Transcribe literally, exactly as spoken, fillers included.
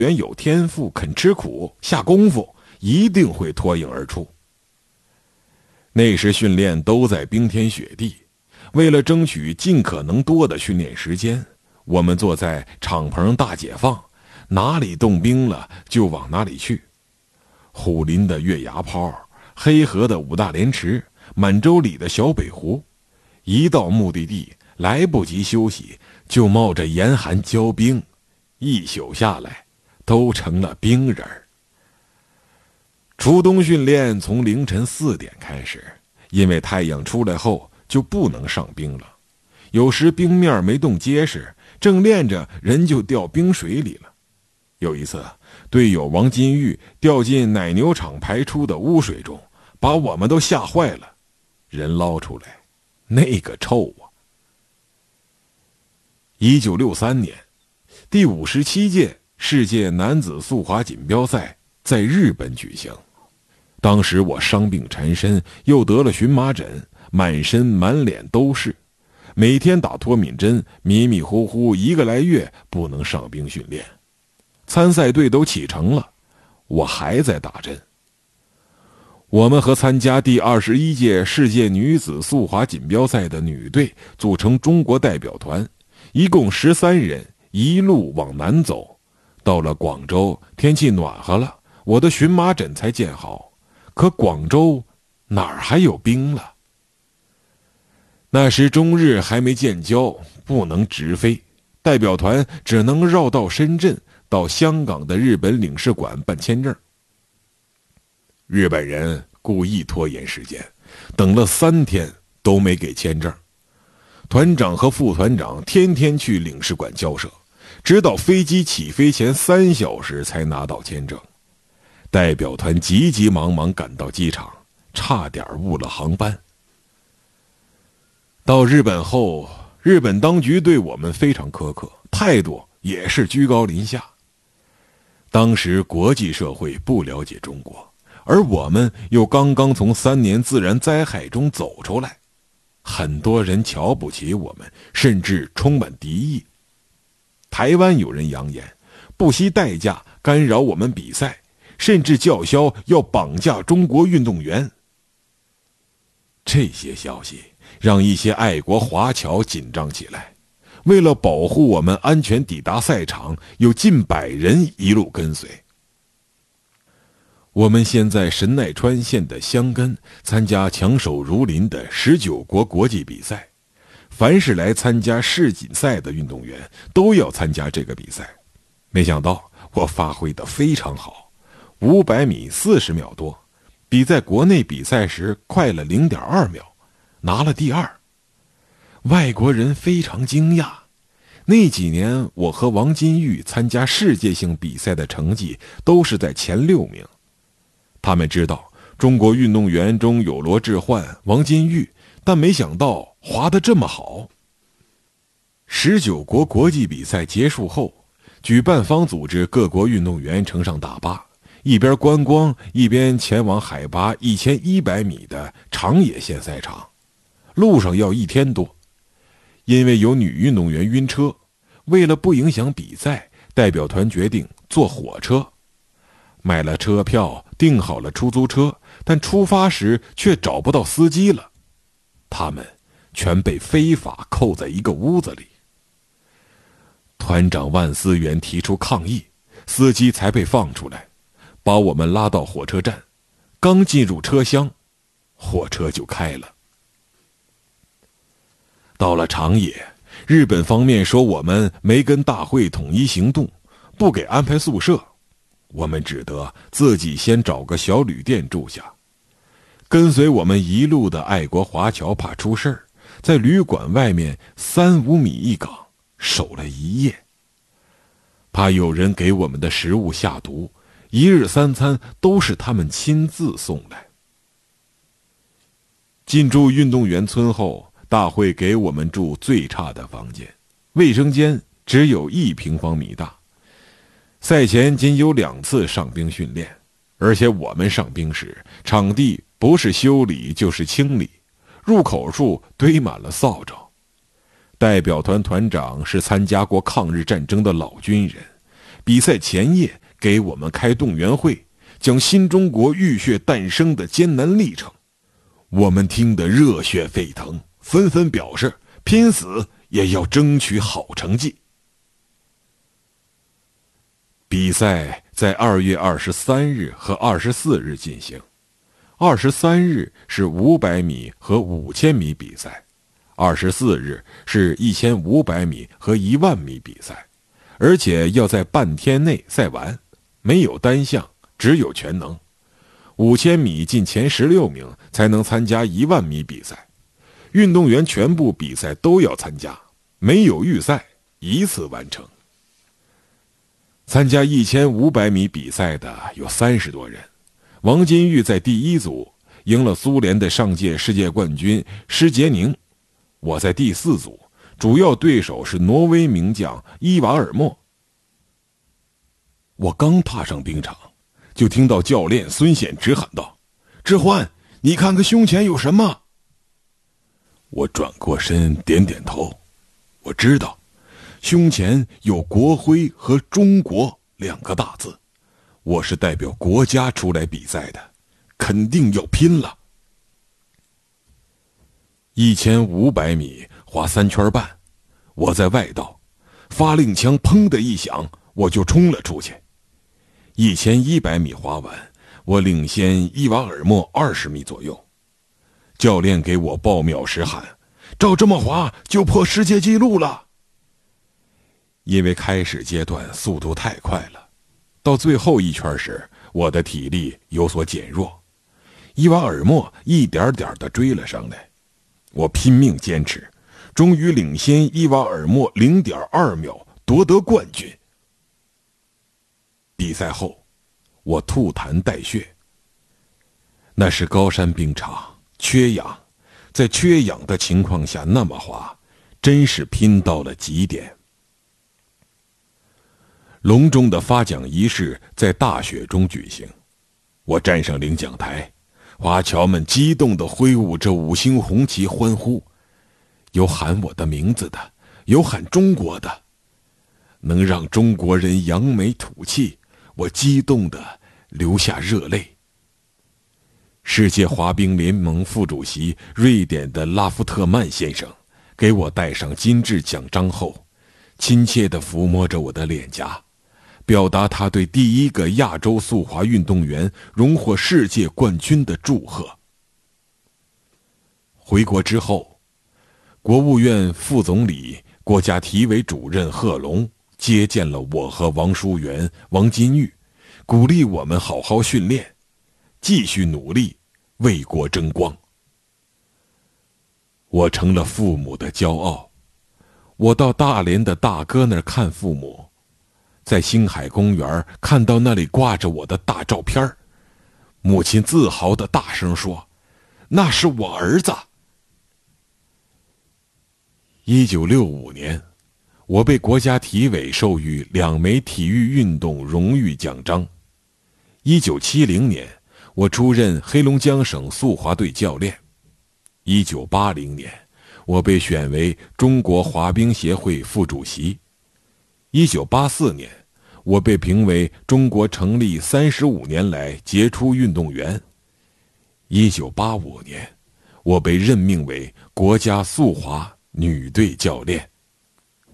员有天赋，肯吃苦下功夫，一定会脱颖而出。那时训练都在冰天雪地，为了争取尽可能多的训练时间，我们坐在敞篷大解放，哪里冻冰了就往哪里去。虎林的月牙泡，黑河的五大连池，满洲里的小北湖，一到目的地来不及休息，就冒着严寒交冰，一宿下来都成了冰人儿。初冬训练从凌晨四点开始，因为太阳出来后就不能上冰了，有时冰面没冻结实，正练着人就掉冰水里了。有一次，队友王金玉掉进奶牛场排出的污水中，把我们都吓坏了。人捞出来，那个臭啊！一九六三年，第五十七届世界男子速滑锦标赛在日本举行。当时我伤病缠身，又得了荨麻疹，满身满脸都是，每天打脱敏针，迷迷糊糊一个来月不能上冰训练。参赛队都启程了，我还在打针。我们和参加第二十一届世界女子速滑锦标赛的女队组成中国代表团，一共十三人，一路往南走。到了广州，天气暖和了，我的荨麻疹才见好。可广州哪儿还有冰了？那时中日还没建交，不能直飞，代表团只能绕到深圳，到香港的日本领事馆办签证。日本人故意拖延时间，等了三天都没给签证。团长和副团长天天去领事馆交涉，直到飞机起飞前三小时才拿到签证。代表团急急忙忙赶到机场，差点误了航班。到日本后，日本当局对我们非常苛刻，态度也是居高临下。当时国际社会不了解中国，而我们又刚刚从三年自然灾害中走出来，很多人瞧不起我们，甚至充满敌意。台湾有人扬言不惜代价干扰我们比赛，甚至叫嚣要绑架中国运动员。这些消息让一些爱国华侨紧张起来，为了保护我们安全抵达赛场，有近百人一路跟随。我们现在神奈川县的箱根参加强手如林的十九国国际比赛，凡是来参加世锦赛的运动员都要参加这个比赛。没想到我发挥得非常好，五百米四十秒多，比在国内比赛时快了 零点二秒，拿了第二。外国人非常惊讶，那几年我和王金玉参加世界性比赛的成绩都是在前六名。他们知道中国运动员中有罗致焕、王金玉，但没想到滑得这么好。十九国国际比赛结束后，举办方组织各国运动员乘上大巴，一边观光一边前往海拔一千一百米的长野县赛场，路上要一天多。因为有女运动员晕车，为了不影响比赛，代表团决定坐火车。买了车票，订好了出租车，但出发时却找不到司机了。他们全被非法扣在一个屋子里。团长万思源提出抗议，司机才被放出来，把我们拉到火车站。刚进入车厢，火车就开了。到了长野，日本方面说我们没跟大会统一行动，不给安排宿舍，我们只得自己先找个小旅店住下。跟随我们一路的爱国华侨怕出事儿，在旅馆外面三五米一岗守了一夜，怕有人给我们的食物下毒，一日三餐都是他们亲自送来。进驻运动员村后，大会给我们住最差的房间，卫生间只有一平方米大。赛前仅有两次上冰训练，而且我们上冰时，场地不是修理就是清理，入口处堆满了扫帚。代表团团长是参加过抗日战争的老军人， 比赛前夜给我们开动员会，讲新中国浴血诞生的艰难历程。我们听得热血沸腾，纷纷表示拼死也要争取好成绩。比赛在二月二十三日和二十四日进行。二十三日是五百米和五千米比赛，二十四日是一千五百米和一万米比赛，而且要在半天内赛完，没有单项，只有全能。五千米进前十六名才能参加一万米比赛，运动员全部比赛都要参加，没有预赛，一次完成。参加一千五百米比赛的有三十多人，王金玉在第一组赢了苏联的上届世界冠军施杰宁，我在第四组，主要对手是挪威名将伊瓦尔默。我刚踏上冰场，就听到教练孙显直喊道：“志欢，你看看胸前有什么？”我转过身点点头，我知道胸前有国徽和中国两个大字，我是代表国家出来比赛的，肯定要拼了。一千五百米滑三圈半，我在外道，发令枪砰的一响，我就冲了出去。一千一百米滑完，我领先伊瓦尔默二十米左右。教练给我报秒时喊：“照这么滑就破世界纪录了。”因为开始阶段速度太快了，到最后一圈时，我的体力有所减弱，伊瓦尔默一点点地追了上来。我拼命坚持，终于领先伊瓦尔默 零点二秒夺得冠军。比赛后，我吐痰带血。那是高山冰场，缺氧，在缺氧的情况下那么滑，真是拼到了极点。隆重的发奖仪式在大雪中举行，我站上领奖台，华侨们激动地挥舞着五星红旗欢呼，有喊我的名字的，有喊中国的。能让中国人扬眉吐气，我激动地流下热泪。世界滑冰联盟副主席瑞典的拉夫特曼先生给我戴上金质奖章后，亲切地抚摸着我的脸颊，表达他对第一个亚洲速滑运动员荣获世界冠军的祝贺。回国之后，国务院副总理、国家体委主任贺龙接见了我和王淑媛、王金玉，鼓励我们好好训练，继续努力，为国争光。我成了父母的骄傲。我到大连的大哥那儿看父母，在星海公园看到那里挂着我的大照片，母亲自豪地大声说：“那是我儿子。”一九六五年，我被国家体委授予两枚体育运动荣誉奖章。一九七零年，我出任黑龙江省速滑队教练。一九八零年，我被选为中国滑冰协会副主席。一九八四年，我被评为中国成立三十五年来杰出运动员。一九八五年，我被任命为国家速滑女队教练。